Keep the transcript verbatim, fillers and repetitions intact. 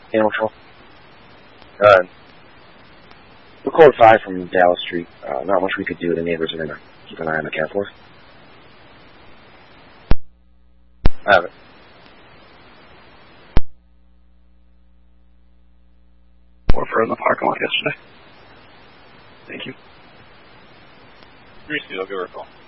Animal Control. Uh, we're code five from Dallas Street. Uh, not much we could do. The neighbors are gonna keep an eye on the cat for us. I have it. Warfare in the parking lot yesterday. Thank you. Greasy, I'll give her a call.